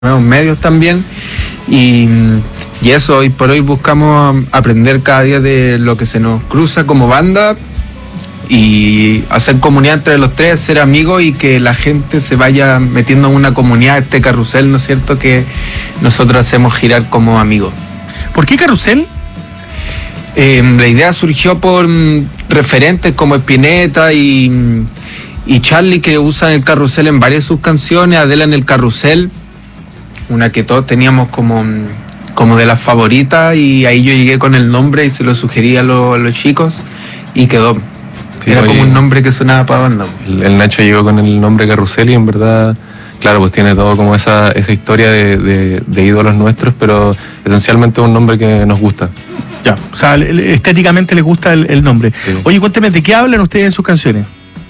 nuevos medios también, y eso, hoy por hoy buscamos aprender cada día de lo que se nos cruza como banda y hacer comunidad entre los tres, ser amigos y que la gente se vaya metiendo en una comunidad, este carrusel, ¿no es cierto?, que nosotros hacemos girar como amigos. ¿Por qué carrusel? La idea surgió por referentes como Spinetta y Charlie, que usan el carrusel en varias de sus canciones, Adela en el carrusel, una que todos teníamos como de las favoritas, y ahí yo llegué con el nombre y se lo sugerí a los chicos y quedó. Sí, era como un nombre que sonaba para banda. El Nacho llegó con el nombre Carrusel y en verdad, claro, pues tiene todo como esa historia de ídolos nuestros, pero esencialmente es un nombre que nos gusta. Ya, o sea, estéticamente les gusta el nombre. Sí. Oye, cuénteme, ¿de qué hablan ustedes en sus canciones?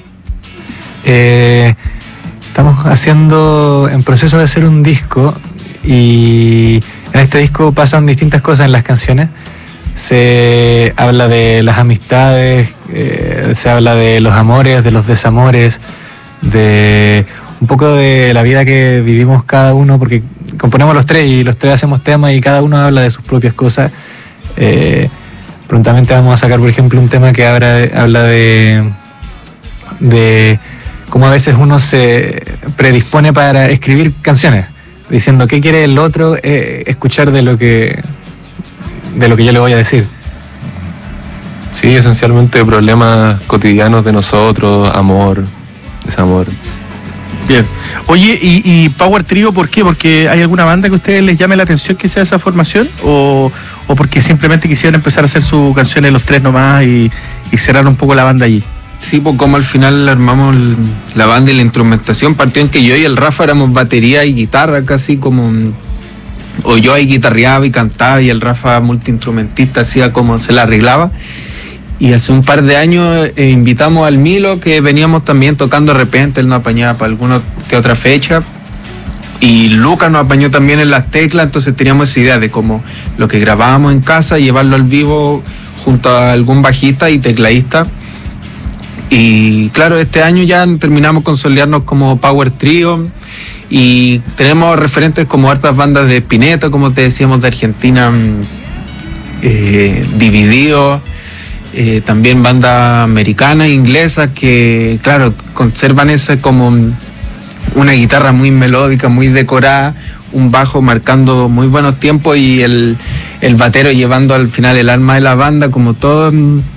Estamos en proceso de hacer un disco, y en este disco pasan distintas cosas en las canciones. Se habla de las amistades, se habla de los amores, de los desamores, de un poco de la vida que vivimos cada uno, porque componemos los tres y los tres hacemos temas y cada uno habla de sus propias cosas. Prontamente vamos a sacar, por ejemplo, un tema que habla de cómo a veces uno se predispone para escribir canciones, diciendo qué quiere el otro escuchar de lo que yo le voy a decir. Sí, esencialmente problemas cotidianos de nosotros, amor, desamor. Bien. Oye, ¿y Power Trio por qué? ¿Porque hay alguna banda que a ustedes les llame la atención que sea esa formación? ¿O porque simplemente quisieran empezar a hacer sus canciones los tres nomás y cerrar un poco la banda allí? Sí, pues como al final armamos la banda y la instrumentación, partió en que yo y el Rafa éramos batería y guitarra, casi como, o yo ahí guitarreaba y cantaba y el Rafa multiinstrumentista hacía como se la arreglaba. Y hace un par de años invitamos al Milo, que veníamos también tocando de repente, él nos apañaba para alguna que otra fecha, y Lucas nos apañó también en las teclas, entonces teníamos esa idea de como lo que grabábamos en casa, llevarlo al vivo junto a algún bajista y tecladista. Y claro, este año ya terminamos consolidarnos como Power Trio y tenemos referentes como hartas bandas de Spinetta, como te decíamos, de Argentina, Dividido, también bandas americanas e inglesas que, claro, conservan ese como una guitarra muy melódica, muy decorada, un bajo marcando muy buenos tiempos y el batero llevando al final el alma de la banda, como todo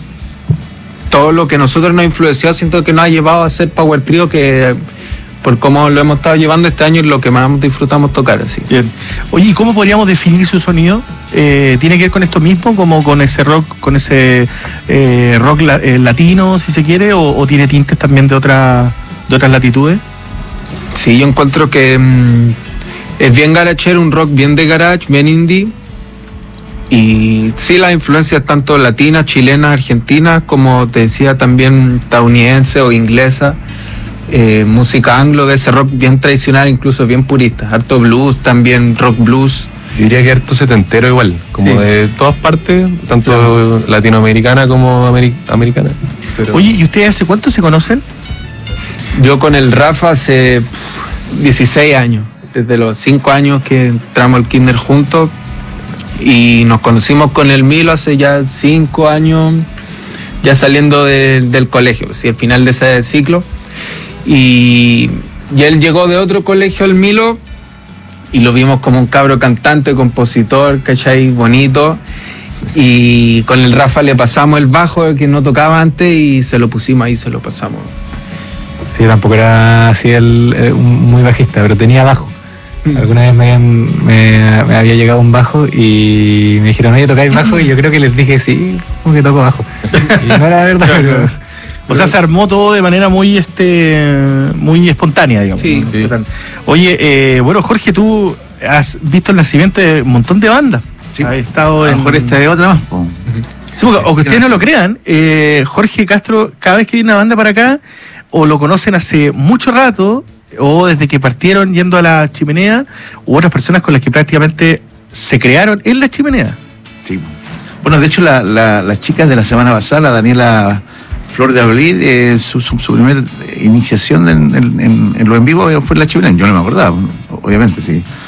lo que nosotros nos influenció, siento que nos ha llevado a ser Power Trio, que por cómo lo hemos estado llevando este año es lo que más disfrutamos tocar, así. Bien. Oye, ¿y cómo podríamos definir su sonido? ¿Tiene que ver con esto mismo, como con ese rock, rock latino, si se quiere, o tiene tintes también de otras latitudes? Sí, yo encuentro que es bien garachero, un rock bien de garage, bien indie. Y sí, las influencias tanto latinas, chilenas, argentinas, como te decía también estadounidense o inglesa, música anglo, de ese rock bien tradicional, incluso bien purista, harto blues también, rock blues. Yo diría que harto setentero igual, como sí, de todas partes, tanto claro, latinoamericana como americana. Pero... Oye, ¿y ustedes hace cuánto se conocen? Yo con el Rafa hace 16 años, desde los 5 años que entramos al kinder juntos. Y nos conocimos con el Milo hace ya 5 años, ya saliendo del colegio, ¿sí?, al final de ese ciclo. Y él llegó de otro colegio, el Milo, y lo vimos como un cabro cantante, compositor, ¿cachai?, bonito. Y con el Rafa le pasamos el bajo que no tocaba antes y se lo pusimos ahí, se lo pasamos. Sí, tampoco era así muy bajista, pero tenía bajo. Alguna vez me había llegado un bajo y me dijeron, oye, ¿tocáis bajo? Y yo creo que les dije, sí, como que toco bajo. Y no era verdad, pero... O sea, se armó todo de manera muy espontánea, digamos. Sí, sí. Oye, bueno, Jorge, tú has visto el nacimiento de un montón de bandas. Sí. Has estado a lo mejor esta de otra más. Sí, porque, o que ustedes no lo crean, Jorge Castro, cada vez que viene una banda para acá, o lo conocen hace mucho rato, o desde que partieron yendo a la Chimenea, u otras personas con las que prácticamente se crearon en la Chimenea. Sí. Bueno, de hecho, las chicas de la semana pasada, la Daniela Flor de Abril, su primera iniciación en lo en vivo fue en la Chimenea. Yo no me acordaba, obviamente, sí.